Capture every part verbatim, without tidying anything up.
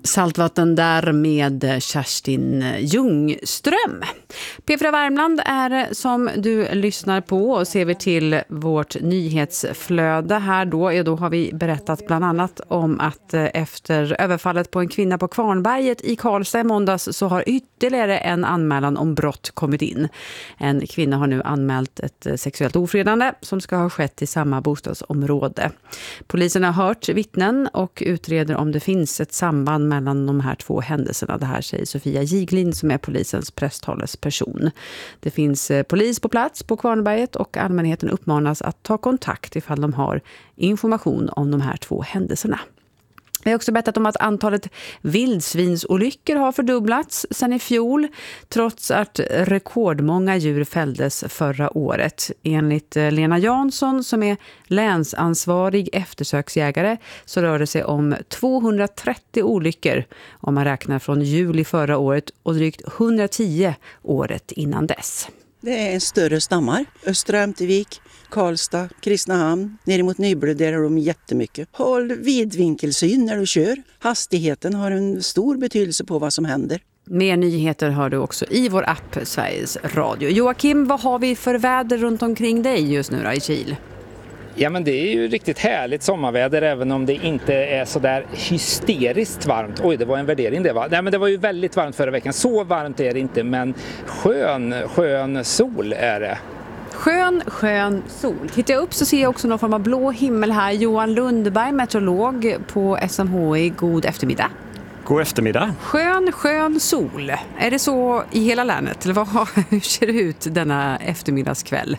Saltvatten där med Kerstin Ljungström. P fyra Värmland är som du lyssnar på, och ser vi till vårt nyhetsflöde här då, ja, då har vi berättat bland annat om att efter överfallet på en kvinna på Kvarnberget i Karlstad i måndags så har ytterligare en anmälan om brott kommit in. En kvinna har nu anmält ett sexuellt ofredande som ska ha skett i samma bostadsområde. Polisen har hört vittnen och utreder om det finns ett samband mellan de här två händelserna. Det här säger Sofia Giglin som är polisens presstalesperson. Det finns polis på plats på Kvarnberget och allmänheten uppmanas att ta kontakt ifall de har information om de här två händelserna. Vi har också berättat om att antalet vildsvinsolyckor har fördubblats sedan i fjol, trots att rekordmånga djur fälldes förra året. Enligt Lena Jansson, som är länsansvarig eftersöksjägare, så rör det sig om tvåhundratrettio olyckor om man räknar från juli förra året och drygt hundratio året innan dess. Det är en större stammar. Östra Ämtervik, Karlstad, Kristinehamn, ner mot Nybro, där har de jättemycket. Håll vidvinkelsyn när du kör. Hastigheten har en stor betydelse på vad som händer. Mer nyheter har du också i vår app Sveriges Radio. Joakim, vad har vi för väder runt omkring dig just nu då, i Kil? Ja, men det är ju riktigt härligt sommarväder, även om det inte är så där hysteriskt varmt. Oj, det var en värdering det va? Nej, men det var ju väldigt varmt förra veckan. Så varmt är det inte, men skön, skön sol är det. Skön, skön sol. Tittar jag upp så ser jag också någon form av blå himmel här. Johan Lundberg, meteorolog på S M H I. God eftermiddag. God eftermiddag. Skön, skön sol. Är det så i hela länet? Eller vad, hur ser det ut denna eftermiddagskväll?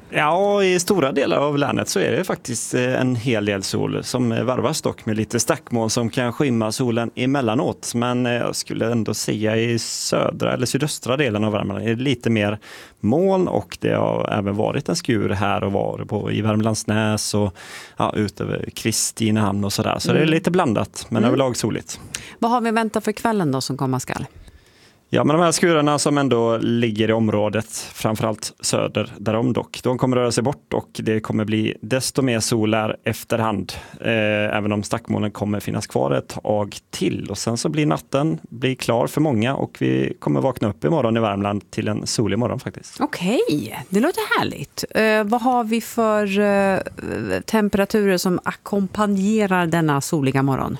Ja, i stora delar av länet så är det faktiskt en hel del sol som varvas dock med lite stackmoln som kan skymma solen emellanåt. Men jag skulle ändå säga i södra eller sydöstra delen av Värmland är det lite mer moln, och det har även varit en skur här och var på i Värmlandsnäs och ja, ut över Kristinehamn och sådär. Så mm. det är lite blandat, men mm. överlag soligt. Vad har vi väntat för kvällen då som komma skall? Ja, men de här skurarna som ändå ligger i området, framförallt söder därom dock, de kommer röra sig bort och det kommer bli desto mer solar efterhand. Eh, även om stackmolnen kommer finnas kvar ett tag till. Och sen så blir natten blir klar för många och vi kommer vakna upp imorgon i Värmland till en solig morgon faktiskt. Okej, det låter härligt. Eh, vad har vi för eh, temperaturer som ackompanjerar denna soliga morgon?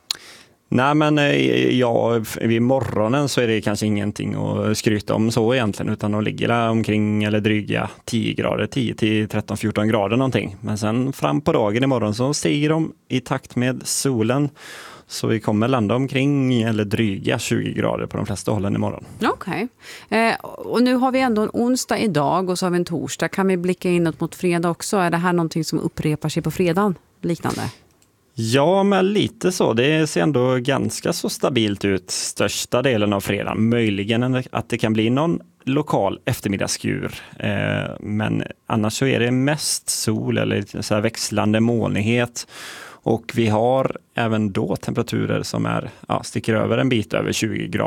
Nej, men ja, vid morgonen så är det kanske ingenting att skryta om så egentligen, utan de ligger där omkring eller dryga tio grader, tio till tretton fjorton grader någonting. Men sen fram på dagen imorgon så stiger de i takt med solen, så vi kommer landa omkring eller dryga tjugo grader på de flesta hållen imorgon. Okej. Okay. Eh, och nu har vi ändå en onsdag idag och så har vi en torsdag. Kan vi blicka inåt mot fredag också? Är det här någonting som upprepar sig på fredagen liknande? Ja, men lite så. Det ser ändå ganska så stabilt ut största delen av fredagen. Möjligen att det kan bli någon lokal eftermiddagsskur. Eh, men annars så är det mest sol eller så här växlande molnighet. Och vi har även då temperaturer som är, ja, sticker över en bit över tjugo grader.